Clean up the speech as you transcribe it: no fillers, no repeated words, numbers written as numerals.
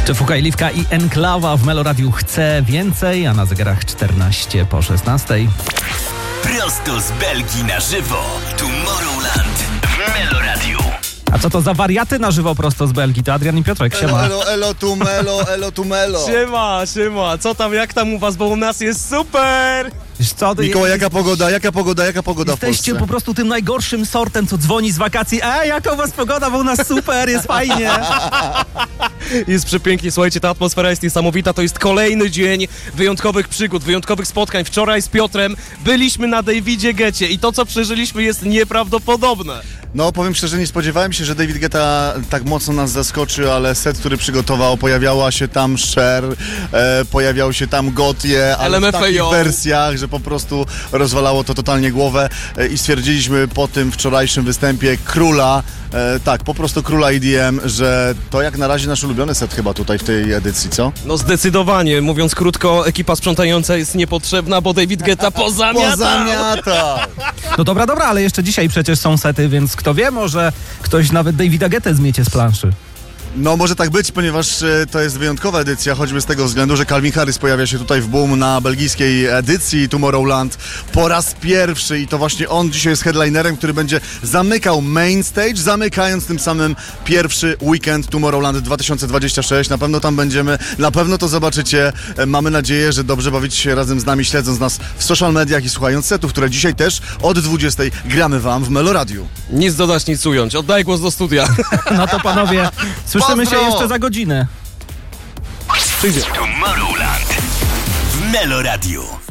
Czefuka i Liwka i Enklawa w Meloradiu chce więcej, a na zegarach 14 po 16. Prosto z Belgii na żywo. Tomorrowland w Meloradiu. A co to za wariaty na żywo prosto z Belgii? To Adrian i Piotrek, siema. Elo tu melo. Siema, co tam, jak tam u was, bo u nas jest super! Wiesz co, ty Mikołaj, jaka pogoda w Polsce? jesteście po prostu tym najgorszym sortem, co dzwoni z wakacji. Jaka u was pogoda, bo u nas super, jest fajnie. Jest przepięknie, słuchajcie, ta atmosfera jest niesamowita, to jest kolejny dzień wyjątkowych przygód, wyjątkowych spotkań. Wczoraj z Piotrem byliśmy na Davidzie Getcie i to, co przeżyliśmy, jest nieprawdopodobne. No, powiem szczerze, nie spodziewałem się, że David Guetta tak mocno nas zaskoczy, ale set, który przygotował, pojawiała się tam Cher, pojawiał się tam Gotye, ale w takich wersjach, że po prostu rozwalało to totalnie głowę i stwierdziliśmy po tym wczorajszym występie króla, po prostu króla EDM, że to jak na razie nasz ulubiony set chyba tutaj w tej edycji, co? No zdecydowanie, mówiąc krótko, ekipa sprzątająca jest niepotrzebna, bo David Guetta pozamiata! No dobra, ale jeszcze dzisiaj przecież są sety, więc kto wie, może ktoś nawet Davida Guettę zmiecie z planszy. No może tak być, ponieważ to jest wyjątkowa edycja, choćby z tego względu, że Calvin Harris pojawia się tutaj w Boom na belgijskiej edycji Tomorrowland po raz pierwszy i to właśnie on dzisiaj jest headlinerem, który będzie zamykał main stage, zamykając tym samym pierwszy weekend Tomorrowland 2026. Na pewno tam będziemy, na pewno to zobaczycie. Mamy nadzieję, że dobrze bawicie się razem z nami, śledząc nas w social mediach i słuchając setów, które dzisiaj też od 20 gramy wam w Meloradiu. Nic dodać, nic ująć. Oddaję głos do studia. No to panowie, słyszymy się jeszcze za godzinę. Tomorrowland w Meloradiu.